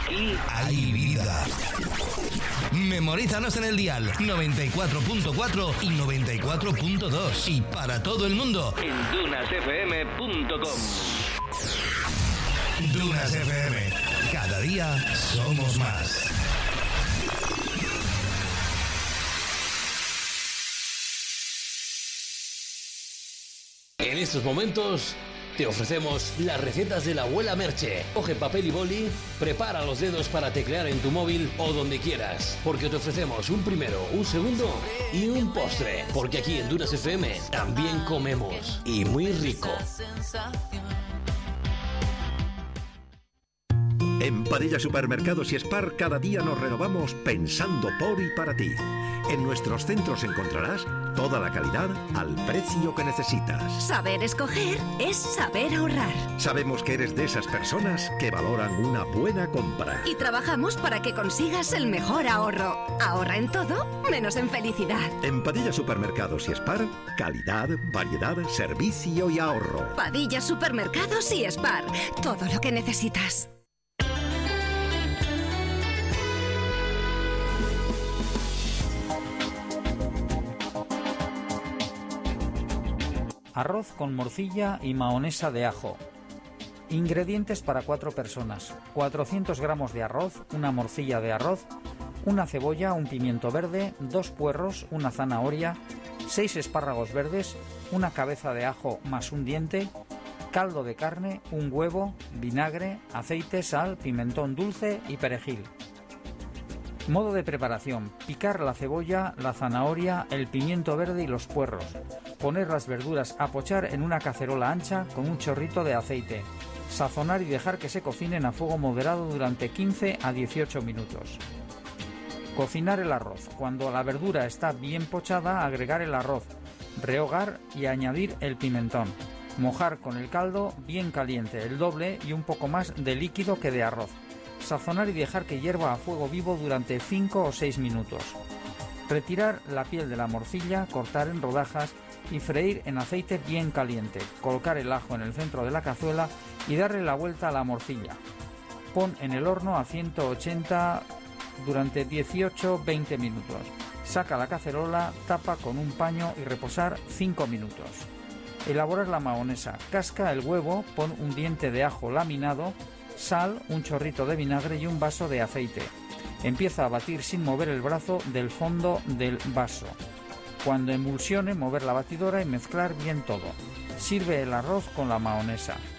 Aquí hay vida. Memorízanos en el dial 94.4 y 94.2 y para todo el mundo en dunasfm.com. Dunas FM. Cada día somos más. En estos momentos te ofrecemos las recetas de la abuela Merche. Coge papel y boli, prepara los dedos para teclear en tu móvil o donde quieras, porque te ofrecemos un primero, un segundo y un postre. Porque aquí en Dunas FM también comemos, y muy rico. En Padilla Supermercados y Spar cada día nos renovamos pensando por y para ti. En nuestros centros encontrarás toda la calidad al precio que necesitas. Saber escoger es saber ahorrar. Sabemos que eres de esas personas que valoran una buena compra. Y trabajamos para que consigas el mejor ahorro. Ahorra en todo, menos en felicidad. En Padilla Supermercados y Spar, calidad, variedad, servicio y ahorro. Padilla Supermercados y Spar. Todo lo que necesitas. Arroz con morcilla y mahonesa de ajo. Ingredientes para 4 personas: 400 gramos de arroz, una morcilla de arroz, una cebolla, un pimiento verde, 2 puerros, una zanahoria, 6 espárragos verdes, una cabeza de ajo más un diente, caldo de carne, un huevo, vinagre, aceite, sal, pimentón dulce y perejil. Modo de preparación: picar la cebolla, la zanahoria, el pimiento verde y los puerros. Poner las verduras a pochar en una cacerola ancha con un chorrito de aceite. Sazonar y dejar que se cocinen a fuego moderado durante 15 a 18 minutos. Cocinar el arroz. Cuando la verdura está bien pochada, agregar el arroz, rehogar y añadir el pimentón. Mojar con el caldo bien caliente, el doble y un poco más de líquido que de arroz. Sazonar y dejar que hierva a fuego vivo durante 5 o 6 minutos. Retirar la piel de la morcilla, cortar en rodajas y freír en aceite bien caliente. Colocar el ajo en el centro de la cazuela y darle la vuelta a la morcilla. Pon en el horno a 180 durante 18-20 minutos. Saca la cacerola, tapa con un paño y reposar 5 minutos. Elaborar la mahonesa. Casca el huevo, pon un diente de ajo laminado, sal, un chorrito de vinagre y un vaso de aceite. Empieza a batir sin mover el brazo del fondo del vaso. Cuando emulsione, mover la batidora y mezclar bien todo. Sirve el arroz con la mahonesa.